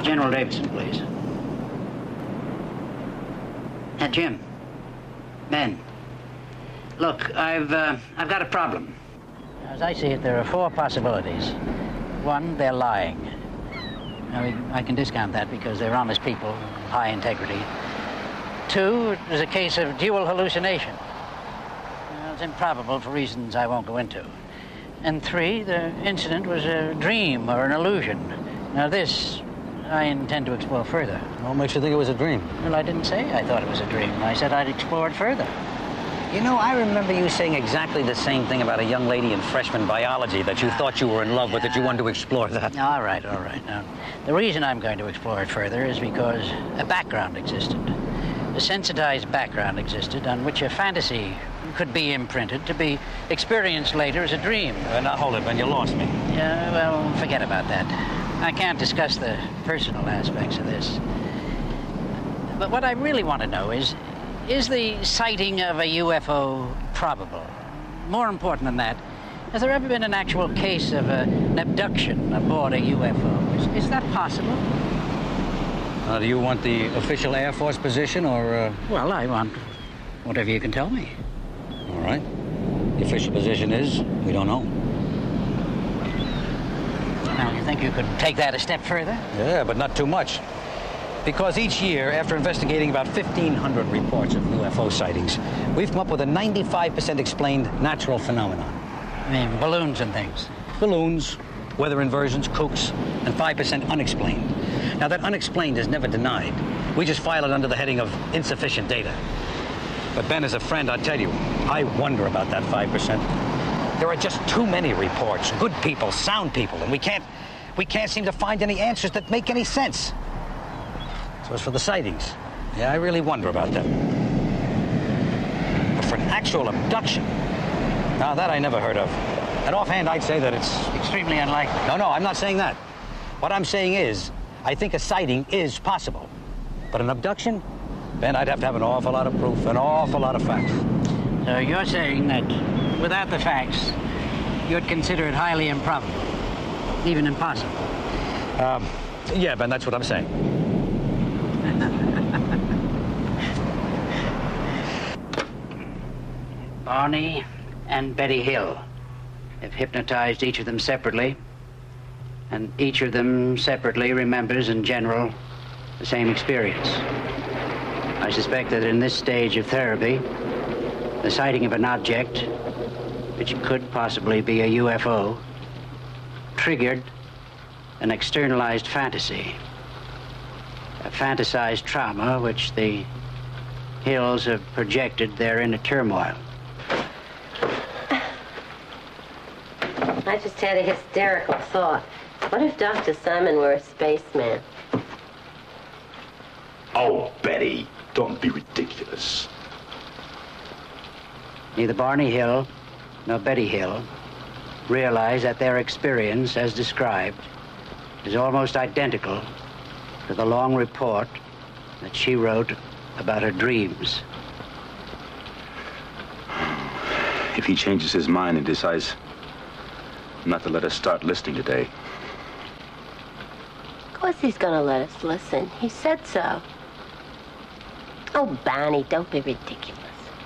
General Davidson, please. Jim. Ben. Look, I've got a problem. As I see it, there are 4 possibilities. 1, they're lying. Now, I can discount that because they're honest people, high integrity. 2, there's a case of dual hallucination. It's improbable for reasons I won't go into. And 3, the incident was a dream or an illusion. Now, this I intend to explore further. What makes you think it was a dream? Well, I didn't say I thought it was a dream. I said I'd explore it further. You know, I remember you saying exactly the same thing about a young lady in freshman biology, that you thought you were in love with, that you wanted to explore that. All right. Now, the reason I'm going to explore it further is because a background existed. A sensitized background existed on which a fantasy could be imprinted to be experienced later as a dream. Now, hold it, Ben, you lost me. Yeah, well, forget about that. I can't discuss the personal aspects of this. But what I really want to know is the sighting of a UFO probable? More important than that, has there ever been an actual case of an abduction aboard a UFO? Is that possible? Do you want the official Air Force position, or... Well, I want whatever you can tell me. All right. The official position is, we don't know. Now, you think you could take that a step further? Yeah, but not too much. Because each year, after investigating about 1,500 reports of UFO sightings, we've come up with a 95% explained natural phenomenon. I mean, balloons and things. Balloons, weather inversions, kooks, and 5% unexplained. Now, that unexplained is never denied. We just file it under the heading of insufficient data. But Ben, as a friend, I'll tell you, I wonder about that 5%. There are just too many reports, good people, sound people, and we can't seem to find any answers that make any sense. So as for the sightings, yeah, I really wonder about them. But for an actual abduction, now that I never heard of. And offhand, I'd say that it's extremely unlikely. No, I'm not saying that. What I'm saying is, I think a sighting is possible. But an abduction? Ben, I'd have to have an awful lot of proof, an awful lot of facts. So you're saying that without the facts, you'd consider it highly improbable, even impossible? Yeah, Ben, that's what I'm saying. Barney and Betty Hill have hypnotized each of them separately, and each of them separately remembers in general the same experience. I suspect that in this stage of therapy, the sighting of an object, which could possibly be a UFO, triggered an externalized fantasy, a fantasized trauma which the Hills have projected their inner turmoil. I just had a hysterical thought. What if Dr. Simon were a spaceman? Oh, Betty, don't be ridiculous. Neither Barney Hill nor Betty Hill realize that their experience, as described, is almost identical to the long report that she wrote about her dreams. If he changes his mind and decides not to let us start listening today. Of course he's gonna let us listen. He said so. Oh, Barney, don't be ridiculous.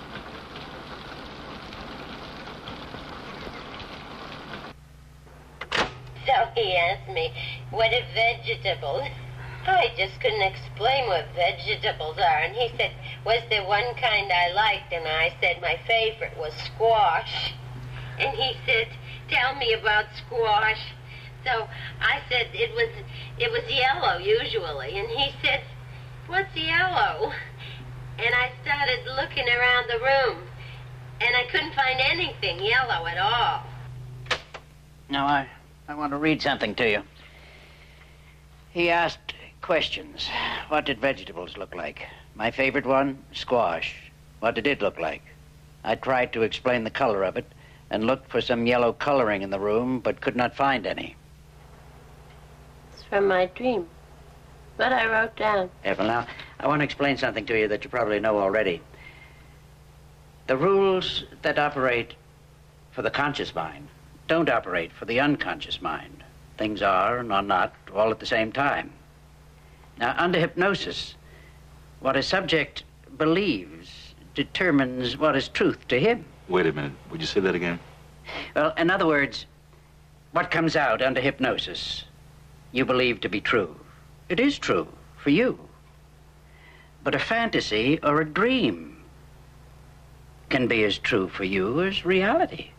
So he asked me, what are vegetables? I just couldn't explain what vegetables are. And he said, was there one kind I liked? And I said my favorite was squash. And he said, tell me about squash. So I said it was yellow usually. And he said, what's yellow? And I started looking around the room. And I couldn't find anything yellow at all. Now, I want to read something to you. He asked questions. What did vegetables look like? My favorite one, squash. What did it look like? I tried to explain the color of it and looked for some yellow coloring in the room, but could not find any. It's from my dream. What I wrote down. Well, now, I want to explain something to you that you probably know already. The rules that operate for the conscious mind don't operate for the unconscious mind. Things are and are not all at the same time. Now, under hypnosis, what a subject believes determines what is truth to him. Wait a minute. Would you say that again? Well, in other words, what comes out under hypnosis, you believe to be true. It is true for you. But a fantasy or a dream can be as true for you as reality.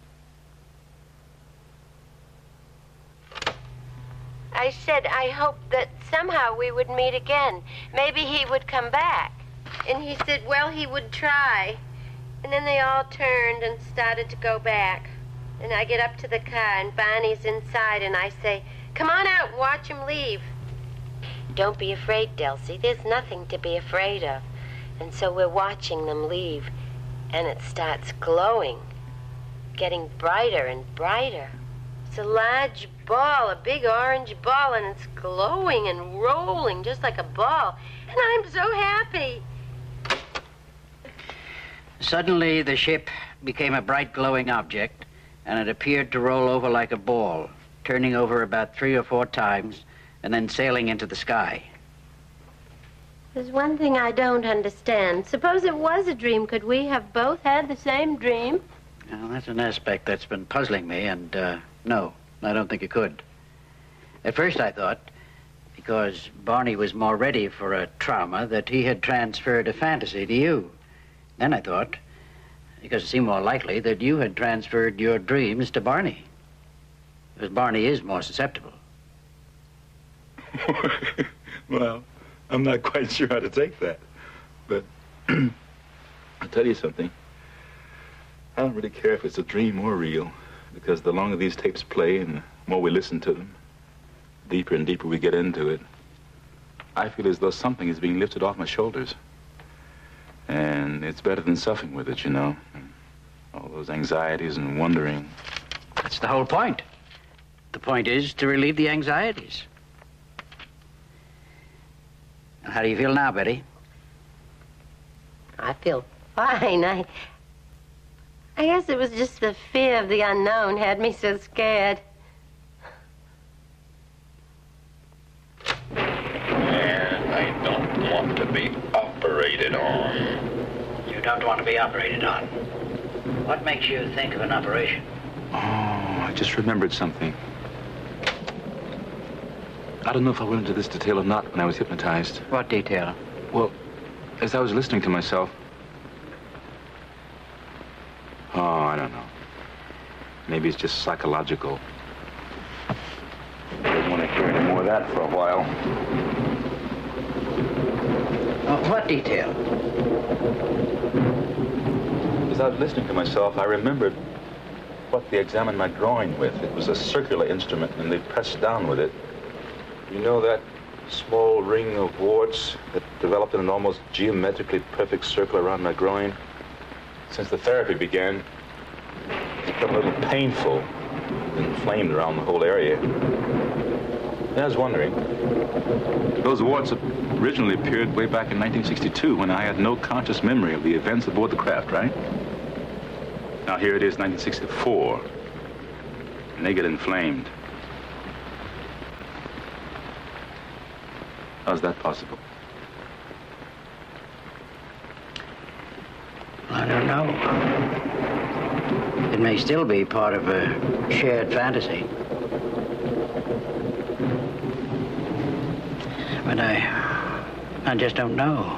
I said I hoped that somehow we would meet again. Maybe he would come back. And he said, well, he would try. And then they all turned and started to go back. And I get up to the car, and Barney's inside, and I say, come on out and watch him leave. Don't be afraid, Delcy. There's nothing to be afraid of. And so we're watching them leave, and it starts glowing, getting brighter and brighter. It's a large ball, a big orange ball, and it's glowing and rolling just like a ball. And I'm so happy. Suddenly, the ship became a bright glowing object, and it appeared to roll over like a ball, turning over about 3 or 4 times, and then sailing into the sky. There's one thing I don't understand. Suppose it was a dream. Could we have both had the same dream? Well, that's an aspect that's been puzzling me, and no, I don't think it could. At first I thought, because Barney was more ready for a trauma, that he had transferred a fantasy to you. Then I thought, because it seemed more likely, that you had transferred your dreams to Barney. Because Barney is more susceptible. Well, I'm not quite sure how to take that. But I'll tell you something. I don't really care if it's a dream or real, because the longer these tapes play and the more we listen to them, deeper and deeper we get into it, I feel as though something is being lifted off my shoulders. And it's better than suffering with it, you know. All those anxieties and wondering. That's the whole point. The point is to relieve the anxieties. How do you feel now, Betty? I feel fine. I guess it was just the fear of the unknown had me so scared. And I don't want to be operated on. You don't want to be operated on. What makes you think of an operation? Oh, I just remembered something. I don't know if I went into this detail or not when I was hypnotized. What detail? Well, as I was listening to myself... Oh, I don't know. Maybe it's just psychological. I don't want to hear any more of that for a while. What detail? As I was listening to myself, I remembered what they examined my groin with. It was a circular instrument, and they pressed down with it. You know that small ring of warts that developed in an almost geometrically perfect circle around my groin? Since the therapy began, it's become a little painful, inflamed around the whole area. And I was wondering, those warts originally appeared way back in 1962 when I had no conscious memory of the events aboard the craft, right? Now here it is, 1964, and they get inflamed. How's that possible? I don't know. It may still be part of a shared fantasy. But I just don't know.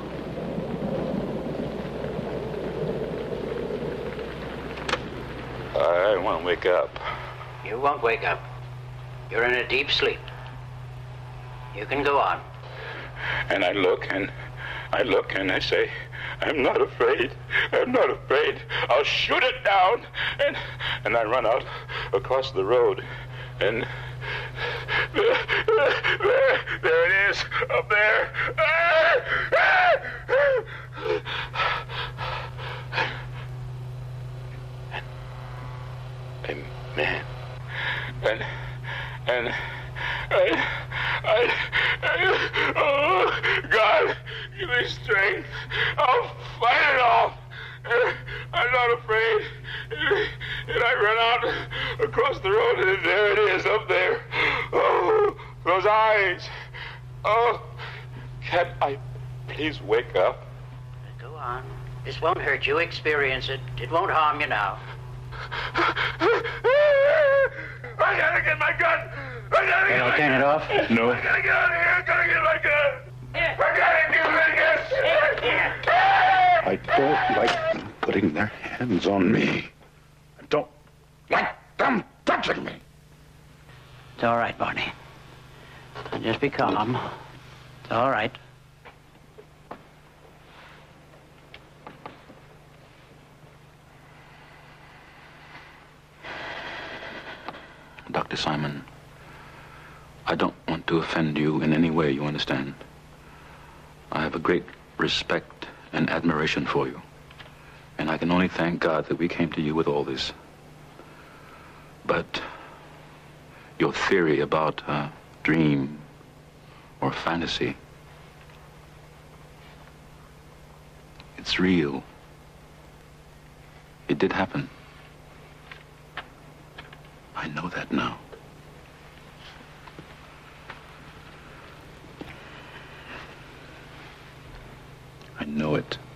I want to wake up. You won't wake up. You're in a deep sleep. You can go on. And I look and I say, I'm not afraid. I'm not afraid. I'll shoot it down. And I run out across the road. And there it is, up there. Man. And oh, God, give me strength. I'll fight it off. I'm not afraid. And I run out across the road, and there it is, up there. Oh, those eyes. Oh, Can't I please wake up? Go on. This won't hurt you. Experience it. It won't harm you now. I gotta get my gun! I gotta Okay, I'll turn it off. No. I gotta get out of here! I gotta get my gun! I gotta get my gun! I don't like them putting their hands on me. I don't like them touching me. It's all right, Barney. Just be calm. It's all right. Dr. Simon, I don't want to offend you in any way, you understand? I have a great respect and admiration for you. And I can only thank God that we came to you with all this. But your theory about a dream or fantasy, it's real. It did happen. I know that now. I know it.